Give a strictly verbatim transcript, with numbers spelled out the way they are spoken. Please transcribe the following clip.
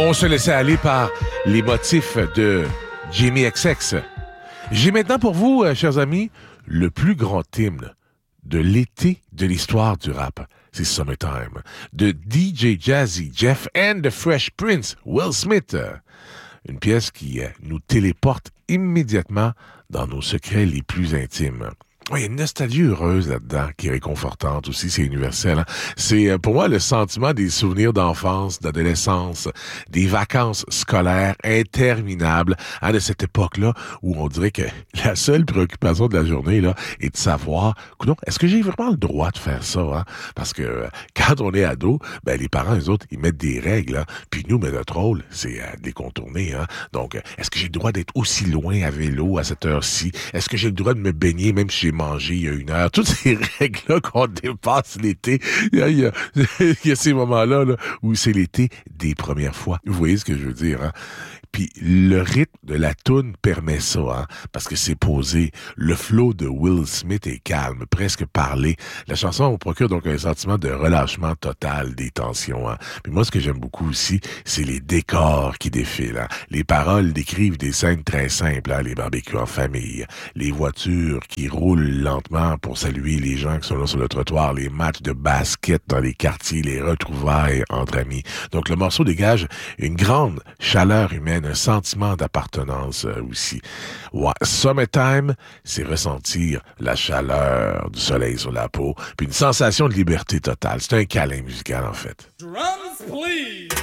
On se laissait aller par les motifs de Jamie X X. J'ai maintenant pour vous, euh, chers amis, le plus grand hymne de l'été de l'histoire du rap. C'est Summertime, de D J Jazzy Jeff and the Fresh Prince, Will Smith. Une pièce qui euh, nous téléporte immédiatement dans nos secrets les plus intimes. Oui, il y a une nostalgie heureuse là-dedans qui est réconfortante aussi, c'est universel. Hein? C'est pour moi le sentiment des souvenirs d'enfance, d'adolescence, des vacances scolaires interminables, hein, de cette époque-là où on dirait que la seule préoccupation de la journée là est de savoir, coudonc, est-ce que j'ai vraiment le droit de faire ça? Hein? Parce que euh, quand on est ado, ben les parents, eux autres, ils mettent des règles, hein? Puis nous, mais notre rôle, c'est euh, de les contourner. Hein? Donc, euh, est-ce que j'ai le droit d'être aussi loin à vélo à cette heure-ci? Est-ce que j'ai le droit de me baigner même si j'ai mangé il y a une heure? Toutes ces règles-là qu'on dépasse l'été. Il y a, il y a, il y a ces moments-là là, où c'est l'été des premières fois. Vous voyez ce que je veux dire, hein? Puis le rythme de la toune permet ça, hein, parce que c'est posé. Le flow de Will Smith est calme, presque parlé. La chanson procure donc un sentiment de relâchement total des tensions. Hein. Puis moi, ce que j'aime beaucoup aussi, c'est les décors qui défilent. Hein. Les paroles décrivent des scènes très simples, hein, les barbecues en famille, les voitures qui roulent lentement pour saluer les gens qui sont là sur le trottoir, les matchs de basket dans les quartiers, les retrouvailles entre amis. Donc le morceau dégage une grande chaleur humaine, un sentiment d'appartenance euh, aussi. Ouais, Summertime, c'est ressentir la chaleur du soleil sur la peau, puis une sensation de liberté totale. C'est un câlin musical, en fait. Drums, please!